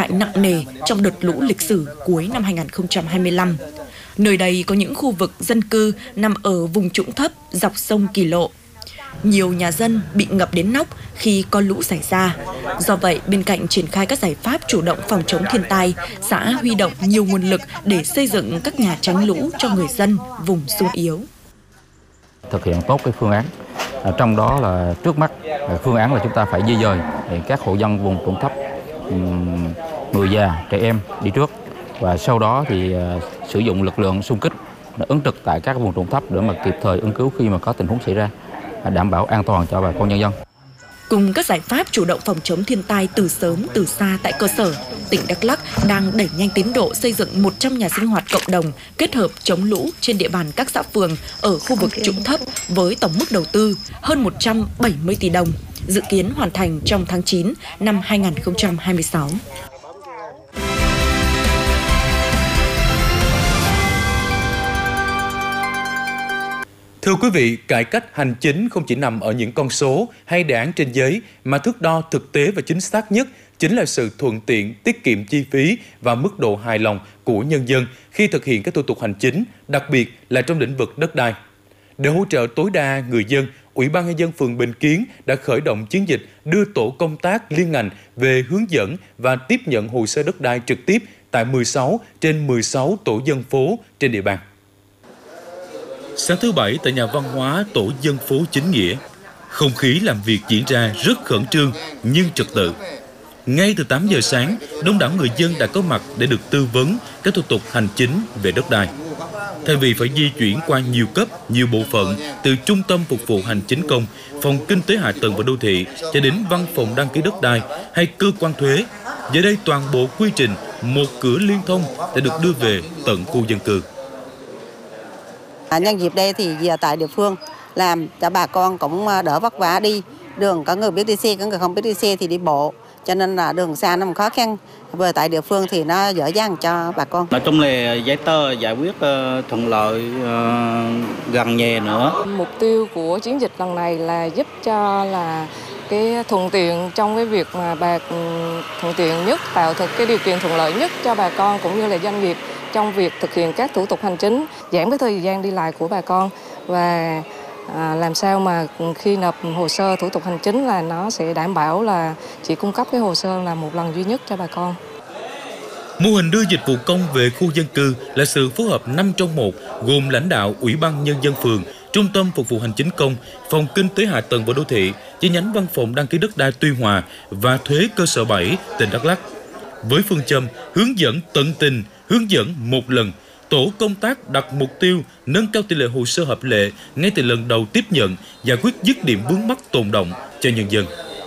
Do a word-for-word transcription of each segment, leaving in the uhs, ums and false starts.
hại nặng nề trong đợt lũ lịch sử cuối năm hai nghìn không trăm hai mươi lăm. Nơi đây có những khu vực dân cư nằm ở vùng trũng thấp dọc sông Kỳ Lộ. Nhiều nhà dân bị ngập đến nóc khi có lũ xảy ra. Do vậy, bên cạnh triển khai các giải pháp chủ động phòng chống thiên tai, xã huy động nhiều nguồn lực để xây dựng các nhà tránh lũ cho người dân vùng xung yếu. Thực hiện tốt cái phương án, trong đó là trước mắt phương án là chúng ta phải di dời các hộ dân vùng trũng thấp, người già, trẻ em đi trước, và sau đó thì sử dụng lực lượng xung kích ứng trực tại các vùng trũng thấp để mà kịp thời ứng cứu khi mà có tình huống xảy ra, đảm bảo an toàn cho bà con nhân dân. Cùng các giải pháp chủ động phòng chống thiên tai từ sớm từ xa tại cơ sở, tỉnh Đắk Lắk đang đẩy nhanh tiến độ xây dựng một trăm nhà sinh hoạt cộng đồng kết hợp chống lũ trên địa bàn các xã phường ở khu vực trũng thấp với tổng mức đầu tư hơn một trăm bảy mươi tỷ đồng, dự kiến hoàn thành trong tháng chín năm hai nghìn không trăm hai mươi sáu. Thưa quý vị, cải cách hành chính không chỉ nằm ở những con số hay đề án trên giấy, mà thước đo thực tế và chính xác nhất chính là sự thuận tiện, tiết kiệm chi phí và mức độ hài lòng của nhân dân khi thực hiện các thủ tục hành chính, đặc biệt là trong lĩnh vực đất đai. Để hỗ trợ tối đa người dân, Ủy ban Nhân dân phường Bình Kiến đã khởi động chiến dịch đưa tổ công tác liên ngành về hướng dẫn và tiếp nhận hồ sơ đất đai trực tiếp tại mười sáu trên mười sáu tổ dân phố trên địa bàn. Sáng thứ Bảy tại nhà văn hóa tổ dân phố Chính Nghĩa, không khí làm việc diễn ra rất khẩn trương nhưng trật tự. Ngay từ tám giờ sáng, đông đảo người dân đã có mặt để được tư vấn các thủ tục hành chính về đất đai. Thay vì phải di chuyển qua nhiều cấp, nhiều bộ phận, từ Trung tâm Phục vụ Hành chính công, Phòng Kinh tế Hạ tầng và Đô thị cho đến Văn phòng đăng ký đất đai hay cơ quan thuế, giờ đây toàn bộ quy trình một cửa liên thông đã được đưa về tận khu dân cư. Nhân dịp đây thì giờ tại địa phương làm cho bà con cũng đỡ vất vả đi. Đường có người biết đi xe, có người không biết đi xe thì đi bộ. Cho nên là đường xa nó khó khăn. Về tại địa phương thì nó dễ dàng cho bà con. Nói chung là giấy tờ giải quyết uh, thuận lợi, uh, gần nhà nữa. Mục tiêu của chiến dịch lần này là giúp cho là cái thuận tiện trong cái việc mà bà thuận tiện nhất, tạo thực cái điều kiện thuận lợi nhất cho bà con cũng như là doanh nghiệp trong việc thực hiện các thủ tục hành chính, giảm cái thời gian đi lại của bà con và à, làm sao mà khi nộp hồ sơ thủ tục hành chính là nó sẽ đảm bảo là chỉ cung cấp cái hồ sơ là một lần duy nhất cho bà con. Mô hình đưa dịch vụ công về khu dân cư là sự phối hợp năm trong một, gồm lãnh đạo Ủy ban Nhân dân phường, Trung tâm Phục vụ Hành chính công, Phòng Kinh tế Hạ tầng và Đô thị, chi nhánh Văn phòng đăng ký đất đai Tuy Hòa và Thuế cơ sở bảy, tỉnh Đắk Lắk. Với phương châm hướng dẫn tận tình, hướng dẫn một lần, tổ công tác đặt mục tiêu nâng cao tỷ lệ hồ sơ hợp lệ ngay từ lần đầu tiếp nhận, giải quyết dứt điểm vướng mắc tồn đọng cho nhân dân.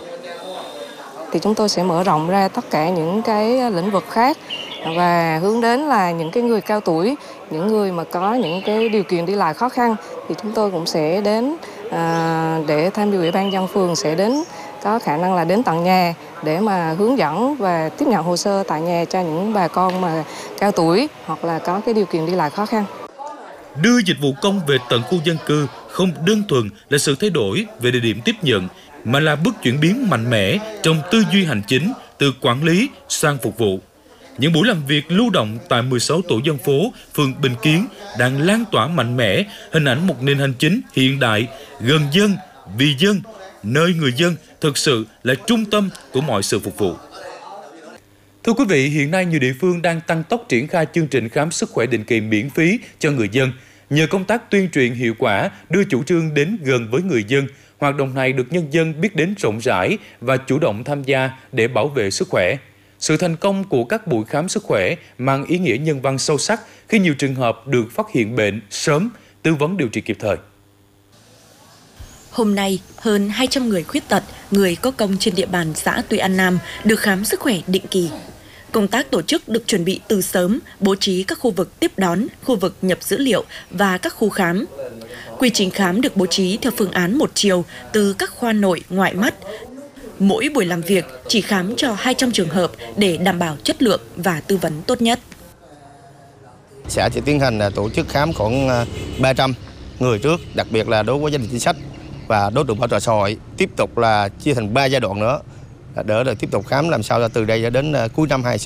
Thì chúng tôi sẽ mở rộng ra tất cả những cái lĩnh vực khác và hướng đến là những cái người cao tuổi, những người mà có những cái điều kiện đi lại khó khăn thì chúng tôi cũng sẽ đến à, để tham dự Ủy ban nhân dân phường sẽ đến có khả năng là đến tận nhà để mà hướng dẫn và tiếp nhận hồ sơ tại nhà cho những bà con mà cao tuổi hoặc là có cái điều kiện đi lại khó khăn. Đưa dịch vụ công về tận khu dân cư không đơn thuần là sự thay đổi về địa điểm tiếp nhận, mà là bước chuyển biến mạnh mẽ trong tư duy hành chính từ quản lý sang phục vụ. Những buổi làm việc lưu động tại mười sáu tổ dân phố, phường Bình Kiến đang lan tỏa mạnh mẽ hình ảnh một nền hành chính hiện đại, gần dân, vì dân, nơi người dân thực sự là trung tâm của mọi sự phục vụ. Thưa quý vị, hiện nay nhiều địa phương đang tăng tốc triển khai chương trình khám sức khỏe định kỳ miễn phí cho người dân. Nhờ công tác tuyên truyền hiệu quả, đưa chủ trương đến gần với người dân, hoạt động này được nhân dân biết đến rộng rãi và chủ động tham gia để bảo vệ sức khỏe. Sự thành công của các buổi khám sức khỏe mang ý nghĩa nhân văn sâu sắc khi nhiều trường hợp được phát hiện bệnh sớm, tư vấn điều trị kịp thời. Hôm nay, hơn hai trăm người khuyết tật, người có công trên địa bàn xã Tuy An Nam được khám sức khỏe định kỳ. Công tác tổ chức được chuẩn bị từ sớm, bố trí các khu vực tiếp đón, khu vực nhập dữ liệu và các khu khám. Quy trình khám được bố trí theo phương án một chiều từ các khoa nội, ngoại mắt. Mỗi buổi làm việc chỉ khám cho hai trăm trường hợp để đảm bảo chất lượng và tư vấn tốt nhất. Xã sẽ tiến hành tổ chức khám khoảng ba trăm người trước, đặc biệt là đối với gia đình chính sách và đối tượng bảo trợ xã hội. Tiếp tục là chia thành ba giai đoạn nữa để tiếp tục khám làm sao từ đây đến cuối năm hai nghìn không trăm hai mươi sáu.